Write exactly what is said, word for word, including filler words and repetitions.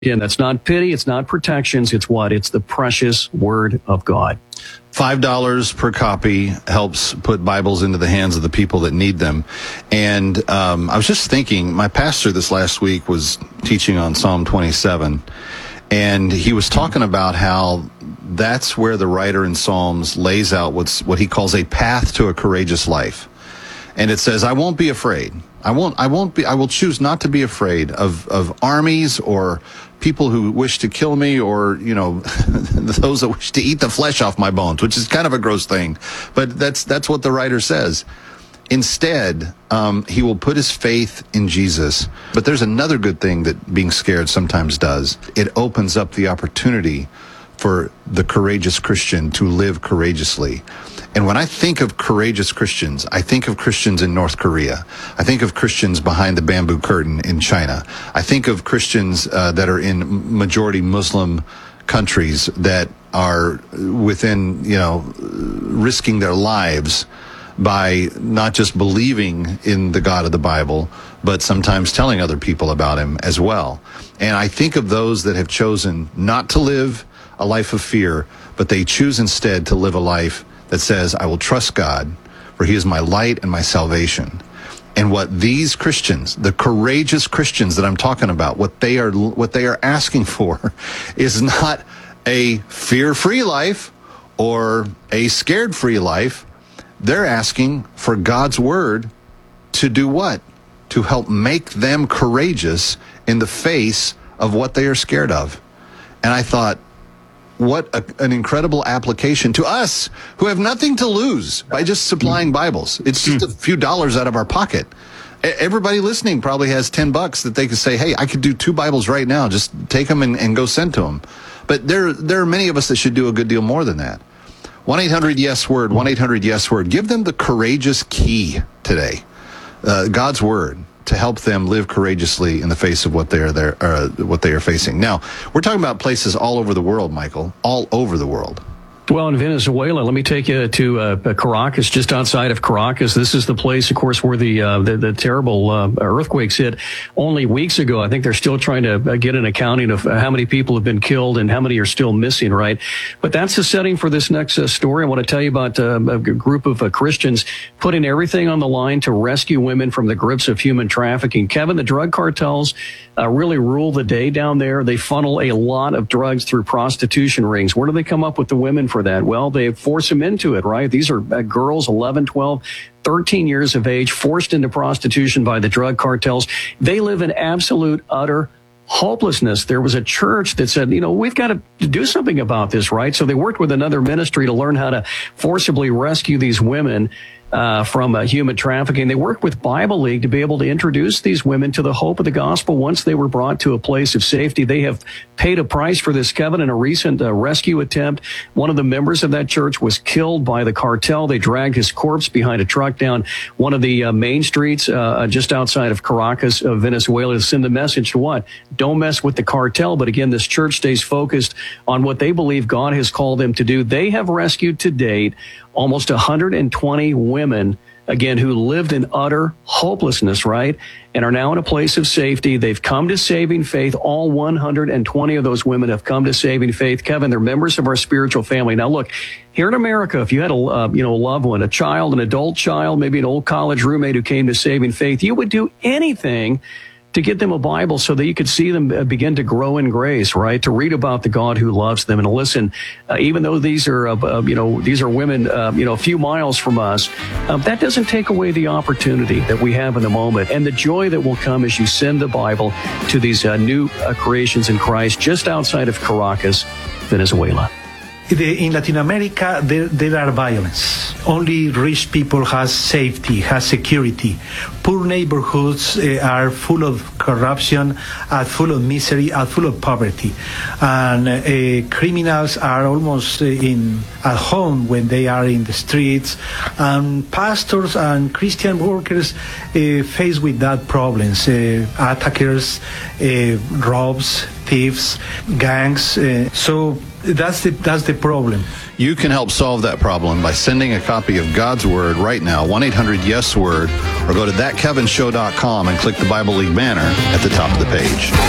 Again, that's not pity. It's not protections. It's what? It's the precious Word of God. Five dollars per copy helps put Bibles into the hands of the people that need them. And um, I was just thinking, my pastor this last week was teaching on Psalm twenty-seven, and he was talking about how that's where the writer in Psalms lays out what's what he calls a path to a courageous life. And it says, I won't be afraid. I won't, I won't be, I will choose not to be afraid of, of armies or people who wish to kill me or, you know, those that wish to eat the flesh off my bones, which is kind of a gross thing. But that's, that's what the writer says. Instead, um, he will put his faith in Jesus. But there's another good thing that being scared sometimes does. It opens up the opportunity for the courageous Christian to live courageously. And when I think of courageous Christians, I think of Christians in North Korea. I think of Christians behind the bamboo curtain in China. I think of Christians uh, that are in majority Muslim countries that are within, you know, risking their lives by not just believing in the God of the Bible, but sometimes telling other people about him as well. And I think of those that have chosen not to live a life of fear, but they choose instead to live a life that says, I will trust God, for he is my light and my salvation. And what these Christians, the courageous Christians that I'm talking about, what they are what they are asking for is not a fear-free life or a scared-free life. They're asking for God's word to do what? To help make them courageous in the face of what they are scared of. And I thought, what a, an incredible application to us who have nothing to lose by just supplying Bibles. It's just a few dollars out of our pocket. Everybody listening probably has ten bucks that they could say, hey, I could do two Bibles right now. Just take them and, and go send to them. But there, there are many of us that should do a good deal more than that. one eight hundred yes word, one eight hundred yes word. Give them the courageous key today, uh, God's word, to help them live courageously in the face of what they are there, uh, what they are facing. Now, we're talking about places all over the world, Michael, all over the world. Well, in Venezuela, let me take you to uh, Caracas, just outside of Caracas. This is the place, of course, where the uh, the, the terrible uh, earthquakes hit only weeks ago. I think they're still trying to get an accounting of how many people have been killed and how many are still missing, right? But that's the setting for this next uh, story. I want to tell you about uh, a group of uh, Christians putting everything on the line to rescue women from the grips of human trafficking. Kevin, the drug cartels uh, really rule the day down there. They funnel a lot of drugs through prostitution rings. Where do they come up with the women for that? Well, they force them into it, right? These are uh, girls, eleven, twelve, thirteen years of age, forced into prostitution by the drug cartels. They live in absolute, utter hopelessness. There was a church that said, you know, we've got to do something about this, right? So they worked with another ministry to learn how to forcibly rescue these women Uh, from uh, human trafficking. They worked with Bible League to be able to introduce these women to the hope of the gospel once they were brought to a place of safety. They have paid a price for this, Kevin. In a recent uh, rescue attempt, one of the members of that church was killed by the cartel. They dragged his corpse behind a truck down one of the uh, main streets uh, just outside of Caracas, uh, Venezuela, to send the message to what? Don't mess with the cartel. But again, this church stays focused on what they believe God has called them to do. They have rescued to date almost one hundred twenty women, again, who lived in utter hopelessness, right, and are now in a place of safety. They've come to saving faith. All one hundred twenty of those women have come to saving faith. Kevin, they're members of our spiritual family. Now, look, here in America, if you had a uh, you know a loved one, a child, an adult child, maybe an old college roommate who came to saving faith, you would do anything to get them a Bible so that you could see them begin to grow in grace, right? To read about the God who loves them and to listen, uh, even though these are, uh, uh, you know, these are women, uh, you know, a few miles from us, uh, that doesn't take away the opportunity that we have in the moment and the joy that will come as you send the Bible to these uh, new uh, creations in Christ just outside of Caracas, Venezuela. In Latin America, there, there are violence. Only rich people has safety, has security. Poor neighborhoods uh, are full of corruption, are full of misery, are full of poverty. And uh, criminals are almost uh, in at home when they are in the streets. And pastors and Christian workers uh, face with that problems. Uh, attackers, uh, robs, thieves, gangs. Uh, so that's the that's the problem. You can help solve that problem by sending a copy of God's Word right now, one eight hundred yes word, or go to that kevin show dot com and click the Bible League banner at the top of the page.